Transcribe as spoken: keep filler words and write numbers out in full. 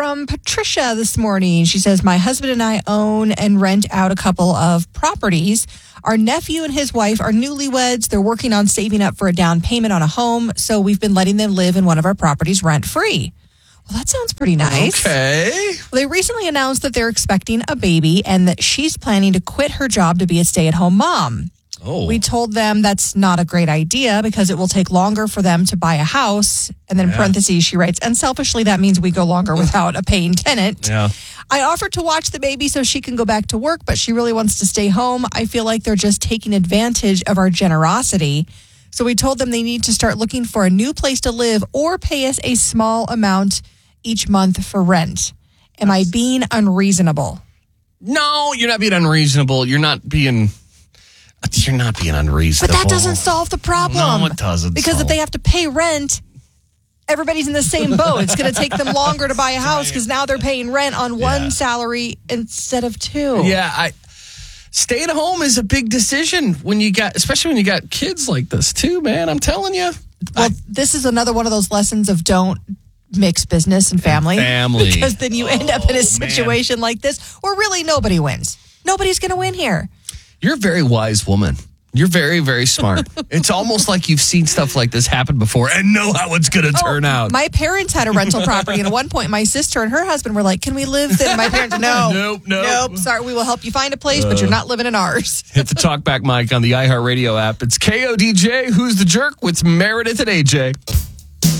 from Patricia this morning. She says, my husband and I own and rent out a couple of properties. Our nephew and his wife are newlyweds. They're working on saving up for a down payment on a home, so we've been letting them live in one of our properties rent-free. Well, that sounds pretty nice. Okay. They recently announced that they're expecting a baby and that she's planning to quit her job to be a stay-at-home mom. Oh. We told them that's not a great idea because it will take longer for them to buy a house. And then in Yeah. parentheses, she writes, and selfishly, that means we go longer without a paying tenant. Yeah. I offered to watch the baby so she can go back to work, but she really wants to stay home. I feel like they're just taking advantage of our generosity. So we told them they need to start looking for a new place to live or pay us a small amount each month for rent. Am I being unreasonable? No, you're not being unreasonable. You're not being... You're not being unreasonable. But that doesn't solve the problem. No, it doesn't. Because solve. if they have to pay rent, everybody's in the same boat. It's going to take them longer to buy a house because now they're paying rent on one Yeah. salary instead of two. Yeah, I stay at home is a big decision when you got, especially when you got kids like this too, man. I'm telling you. Well, I, this is another one of those lessons of don't mix business and family. family. Because then you end up in Oh, a situation like this where really nobody wins. Nobody's going to win here. You're a very wise woman. You're very, very smart. It's almost like you've seen stuff like this happen before and know how it's going to turn out. My parents had a rental property, and at one point, my sister and her husband were like, can we live there? My parents, no. Nope, nope. Nope, sorry, we will help you find a place, but you're not living in ours. Hit the talkback mic on the iHeartRadio app. It's K O D J, Who's the Jerk with Meredith and A J.